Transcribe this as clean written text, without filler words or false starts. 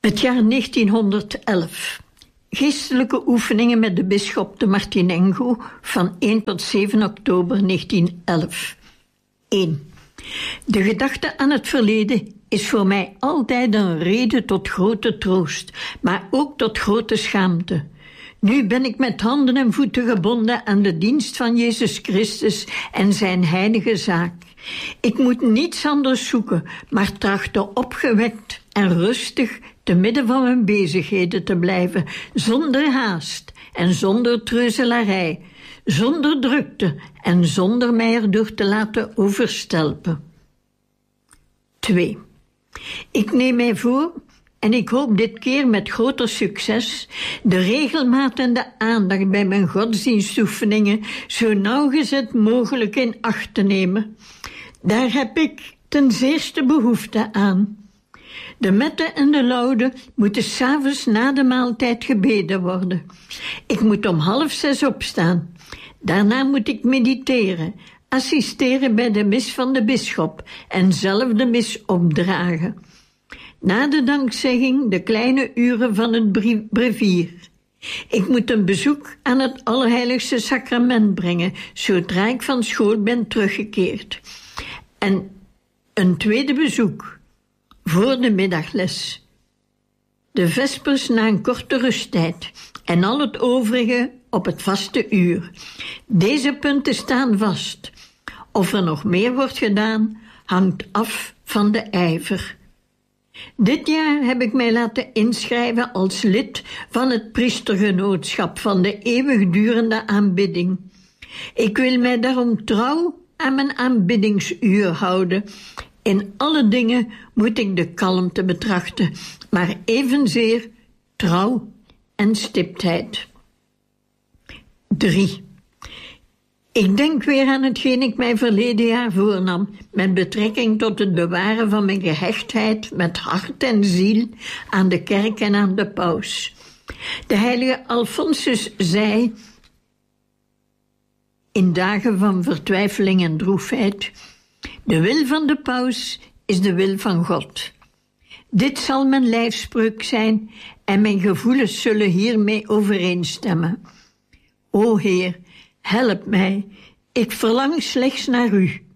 Het jaar 1911. Geestelijke oefeningen met de bisschop de Martinengo van 1 tot 7 oktober 1911. 1. De gedachte aan het verleden is voor mij altijd een reden tot grote troost, maar ook tot grote schaamte. Nu ben ik met handen en voeten gebonden aan de dienst van Jezus Christus en zijn heilige zaak. Ik moet niets anders zoeken, maar trachten opgewekt en rustig te midden van mijn bezigheden te blijven, zonder haast en zonder treuzelarij, zonder drukte en zonder mij erdoor te laten overstelpen. 2. Ik neem mij voor, en ik hoop dit keer met groter succes, de regelmaat en de aandacht bij mijn godsdienstoefeningen zo nauwgezet mogelijk in acht te nemen. Daar heb ik ten zeerste behoefte aan. De metten en de laude moeten 's avonds na de maaltijd gebeden worden. Ik moet om 5:30 opstaan. Daarna moet ik mediteren, assisteren bij de mis van de bisschop en zelf de mis opdragen. Na de dankzegging de kleine uren van het brevier. Ik moet een bezoek aan het Allerheiligste Sacrament brengen, zodra ik van school ben teruggekeerd. En een tweede bezoek, voor de middagles. De vespers na een korte rusttijd en al het overige op het vaste uur. Deze punten staan vast. Of er nog meer wordt gedaan, hangt af van de ijver. Dit jaar heb ik mij laten inschrijven als lid van het priestergenootschap van de eeuwigdurende aanbidding. Ik wil mij daarom trouw aan mijn aanbiddingsuur houden. In alle dingen moet ik de kalmte betrachten, maar evenzeer trouw en stiptheid. 3. Ik denk weer aan hetgeen ik mij verleden jaar voornam, met betrekking tot het bewaren van mijn gehechtheid met hart en ziel aan de kerk en aan de paus. De heilige Alfonsus zei, in dagen van vertwijfeling en droefheid, de wil van de paus is de wil van God. Dit zal mijn lijfspreuk zijn en mijn gevoelens zullen hiermee overeenstemmen. O Heer, help mij, ik verlang slechts naar u.